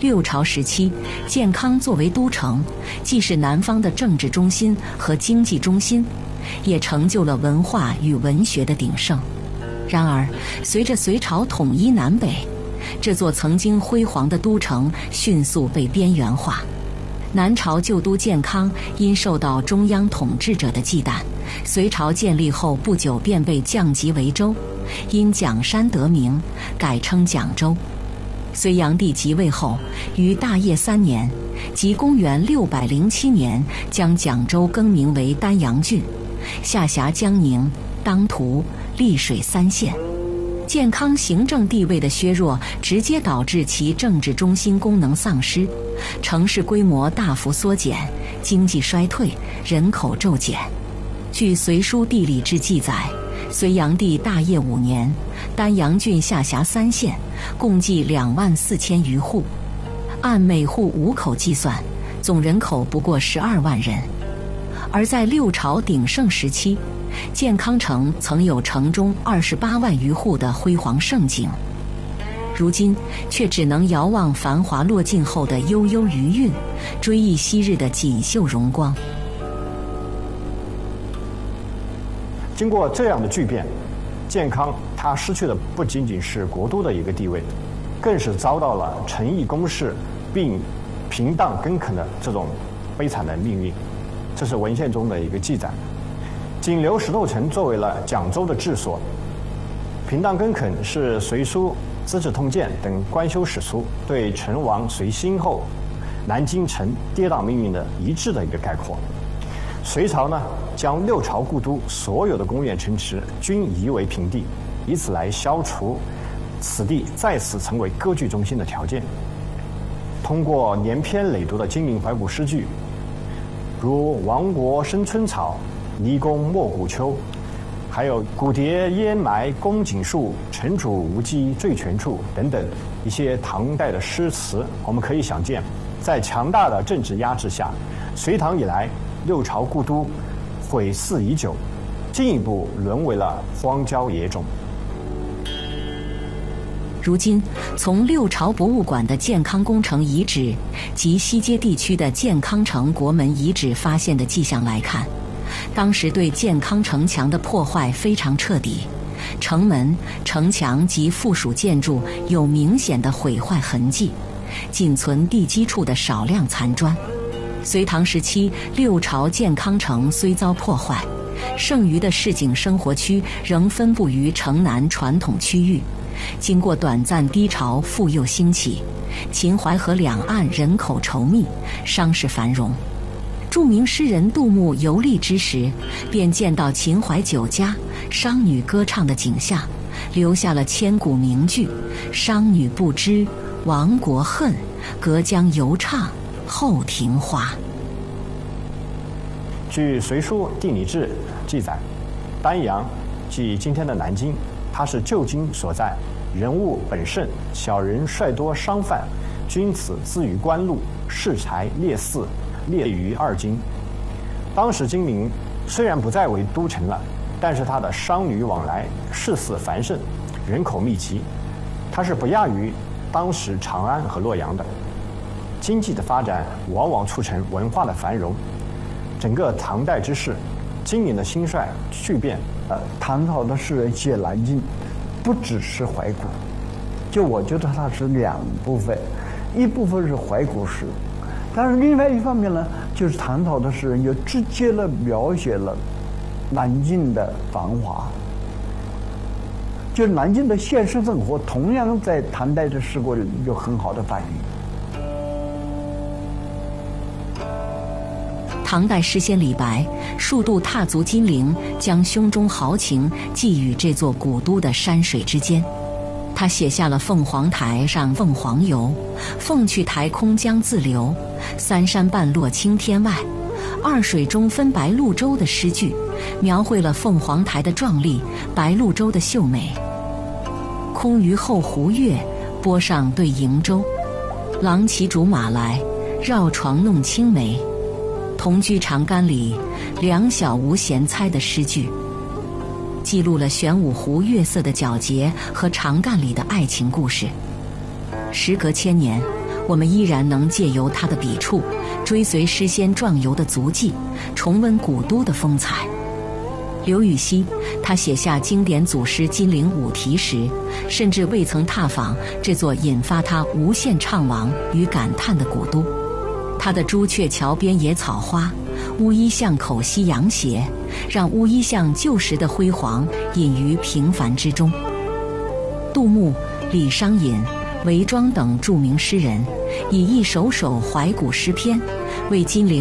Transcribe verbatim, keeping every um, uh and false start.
六朝时期，建康作为都城，既是南方的政治中心和经济中心，也成就了文化与文学的鼎盛。然而，随着隋朝统一南北，这座曾经辉煌的都城迅速被边缘化。南朝旧都建康因受到中央统治者的忌惮，隋朝建立后不久便被降级为州，因蒋山得名，改称蒋州。隋炀帝即位后，于大业三年，即公元六百零七年，将蒋州更名为丹阳郡，下辖江宁、当涂、溧水三县。建康行政地位的削弱，直接导致其政治中心功能丧失，城市规模大幅缩减，经济衰退，人口骤减。据《隋书地理志》记载，隋炀帝大业五年，丹阳郡下辖三县，共计两万四千余户，按每户五口计算，总人口不过十二万人。而在六朝鼎盛时期，建康城曾有城中二十八万余户的辉煌盛景，如今却只能遥望繁华落尽后的悠悠余韵，追忆昔日的锦绣荣光。 经过这样的巨变，建康它失去的不仅仅是国都的一个地位，更是遭到了城邑公室并平荡更垦的这种悲惨的命运。这是文献中的一个记载。仅留石头城作为了蒋州的治所，平荡更垦是《隋书》《资治通鉴》等官修史书对成王隋兴后南京城跌宕命运的一致的一个概括。隋朝呢，将六朝故都所有的宫苑城池均夷为平地，以此来消除此地再次成为割据中心的条件。通过连篇累牍的精明怀古诗句，如亡国生春草，离宫没古丘，还有古蝶烟埋宫颈树，城主无鸡醉泉处等等一些唐代的诗词，我们可以想见，在强大的政治压制下，隋唐以来六朝故都毁寺已久，进一步沦为了荒郊野种。 如今，从六朝博物馆的建康宫城遗址及西街地区的建康城国门遗址发现的迹象来看，当时对建康城墙的破坏非常彻底，城门、城墙及附属建筑有明显的毁坏痕迹，仅存地基处的少量残砖。隋唐时期，六朝建康城虽遭破坏，剩余的市井生活区仍分布于城南传统区域。经过短暂低潮，复又兴起，秦淮河两岸人口稠密，商市繁荣。著名诗人杜牧游历之时，便见到秦淮酒家、商女歌唱的景象，留下了千古名句：“商女不知亡国恨，隔江犹唱后庭花。” 据《隋书地理志》记载，丹阳即今天的南京，它是旧京所在，人物本盛，小人率多商贩，君子资于官禄，士财列寺，列于二京。当时金陵虽然不再为都城了，但是它的商旅往来，市肆繁盛，人口密集，它是不亚于当时长安和洛阳的。经济的发展往往促成文化的繁荣。整个唐代之势，金陵的兴衰巨变， 呃，唐朝的诗人写南京，不只是怀古，就我觉得它是两部分，一部分是怀古诗，但是另外一方面呢，就是唐朝的诗人又直接的描写了南京的繁华，就南京的现实生活，同样在唐代的诗歌里有很好的反映。 唐代诗仙李白数度踏足金陵，将胸中豪情寄予这座古都的山水之间。他写下了“凤凰台上凤凰游，凤去台空江自流，三山半落青天外，二水中分白鹭洲”的诗句，描绘了凤凰台的壮丽，白鹭洲的秀美。空余后湖月，波上对瀛洲，郎骑竹马来，绕床弄青梅。同居长干里，两小无嫌猜的诗句，记录了玄武湖月色的皎洁和长干里的爱情故事。时隔千年， 我们依然能借由他的笔触，追随诗仙壮游的足迹，重温古都的风采。刘禹锡，他写下经典祖诗《金陵五题》时，甚至未曾踏访这座引发他无限怅惘与感叹的古都。他的朱雀桥边野草花，乌衣巷口夕阳斜，让乌衣巷旧时的辉煌隐于平凡之中。杜牧、李商隐、韦庄等著名诗人，以一首首怀古诗篇为金陵